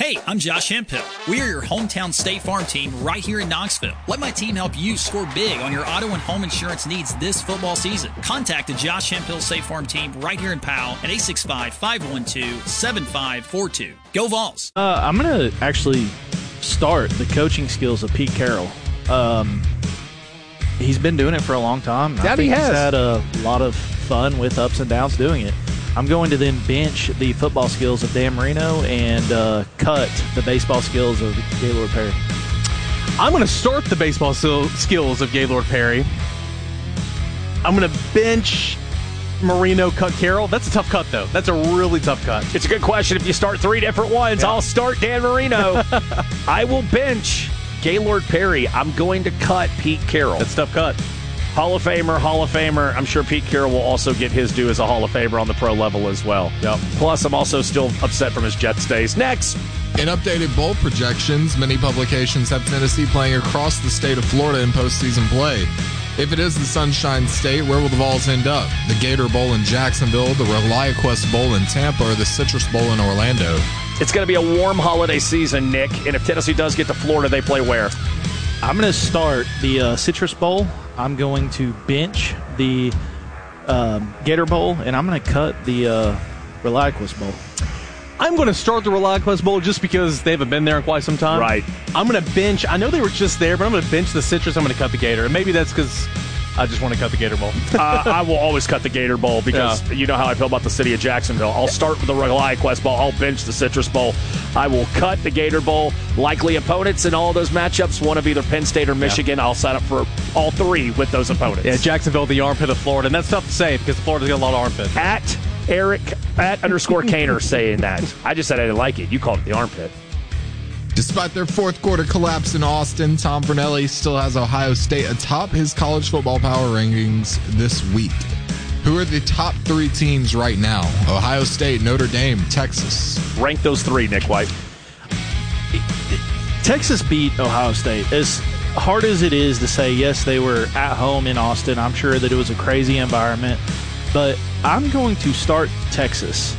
Hey, I'm Josh Hemphill. We are your hometown State Farm team right here in Knoxville. Let my team help you score big on your auto and home insurance needs this football season. Contact the Josh Hemphill State Farm team right here in Powell at 865-512-7542. Go Vols! I'm going to actually start the coaching skills of Pete Carroll. He's been doing it for a long time. I think he's had a lot of fun with ups and downs doing it. I'm going to then bench the football skills of Dan Marino and cut the baseball skills of Gaylord Perry. I'm going to start the baseball skills of Gaylord Perry. I'm going to bench Marino, cut Carroll. That's a tough cut, though. That's a really tough cut. It's a good question. If you start three different ones, I'll start Dan Marino. I will bench Gaylord Perry. I'm going to cut Pete Carroll. That's a tough cut. Hall of Famer. I'm sure Pete Carroll will also get his due as a Hall of Famer on the pro level as well. Yep. Plus, I'm also still upset from his Jets days. Next. In updated bowl projections, many publications have Tennessee playing across the state of Florida in postseason play. If it is the Sunshine State, where will the Vols end up? The Gator Bowl in Jacksonville, the ReliaQuest Bowl in Tampa, or the Citrus Bowl in Orlando? It's going to be a warm holiday season, Nick. And if Tennessee does get to Florida, they play where? I'm going to start the Citrus Bowl. I'm going to bench the Gator Bowl, and I'm going to cut the ReliaQuest Bowl. I'm going to start the ReliaQuest Bowl just because they haven't been there in quite some time. Right. I'm going to bench. I know they were just there, but I'm going to bench the Citrus. I'm going to cut the Gator. And maybe that's because I just want to cut the Gator Bowl. I will always cut the Gator Bowl because you know how I feel about the city of Jacksonville. I'll start with the ReliaQuest Bowl. I'll bench the Citrus Bowl. I will cut the Gator Bowl. Likely opponents in all those matchups, one of either Penn State or Michigan. I'll sign up for all three with those opponents. Yeah, Jacksonville, the armpit of Florida. And that's tough to say because Florida's got a lot of armpits. At _Kaner saying that. I just said I didn't like it. You called it the armpit. Despite their fourth quarter collapse in Austin, Tom Fornelli still has Ohio State atop his college football power rankings this week. Who are the top three teams right now? Ohio State, Notre Dame, Texas. Rank those three, Nick White. Texas beat Ohio State. As hard as it is to say, yes, they were at home in Austin. I'm sure that it was a crazy environment. But I'm going to start Texas.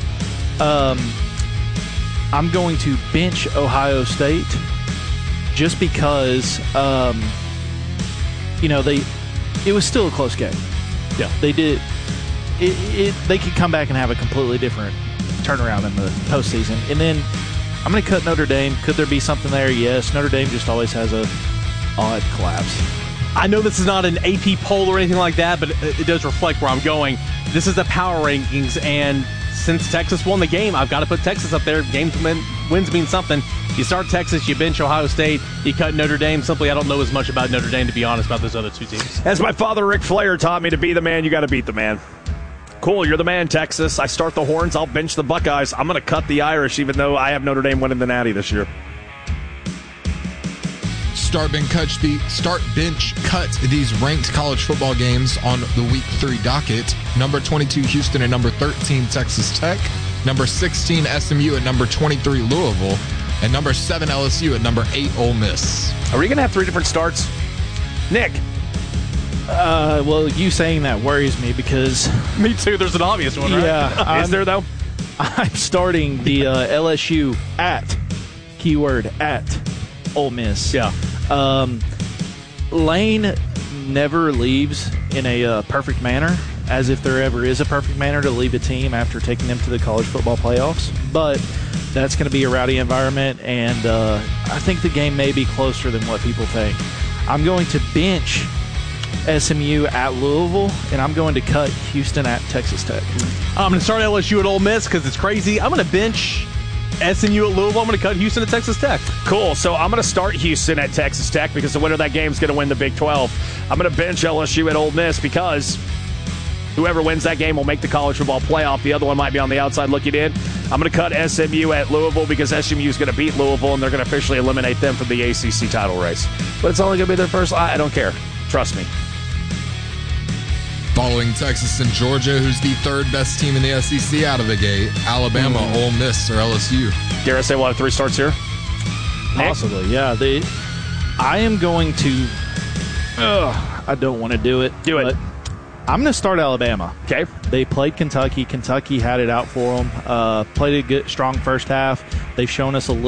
I'm going to bench Ohio State just because, it was still a close game. Yeah. They did. They could come back and have a completely different turnaround in the postseason. And then I'm going to cut Notre Dame. Could there be something there? Yes. Notre Dame just always has a odd collapse. I know this is not an AP poll or anything like that, but it does reflect where I'm going. This is the power rankings, and since Texas won the game, I've got to put Texas up there. Wins mean something. You start Texas, you bench Ohio State, you cut Notre Dame. Simply, I don't know as much about Notre Dame, to be honest, about those other two teams. As my father, Ric Flair, taught me, to be the man, you got to beat the man. Cool, you're the man, Texas. I start the Horns, I'll bench the Buckeyes. I'm going to cut the Irish, even though I have Notre Dame winning the Natty this year. Start, bench, cut these ranked college football games on the Week 3 docket. Number 22, Houston, at number 13, Texas Tech. Number 16, SMU at number 23, Louisville. And number 7, LSU at number 8, Ole Miss. Are we going to have three different starts? Nick? Well, you saying that worries me because... Me too. There's an obvious one, right? Yeah. Is there, though? I'm starting the LSU at Ole Miss. Yeah. Lane never leaves in a perfect manner, as if there ever is a perfect manner to leave a team after taking them to the college football playoffs. But that's going to be a rowdy environment, and I think the game may be closer than what people think. I'm going to bench SMU at Louisville, and I'm going to cut Houston at Texas Tech. I'm going to start LSU at Ole Miss because it's crazy. I'm going to bench SMU at Louisville. I'm going to cut Houston at Texas Tech. Cool. So I'm going to start Houston at Texas Tech because the winner of that game is going to win the Big 12. I'm going to bench LSU at Ole Miss because whoever wins that game will make the college football playoff. The other one might be on the outside looking in. I'm going to cut SMU at Louisville because SMU is going to beat Louisville, and they're going to officially eliminate them from the ACC title race. But it's only going to be their first. I don't care. Trust me. Following Texas and Georgia, who's the third best team in the SEC out of the gate? Alabama, Ole Miss, or LSU? Dare I say we'll have three starts here? Possibly, yeah. I am going to... I don't want to do it. Do it. I'm going to start Alabama. Okay. They played Kentucky. Kentucky had it out for them. Played a good, strong first half. They've shown us a little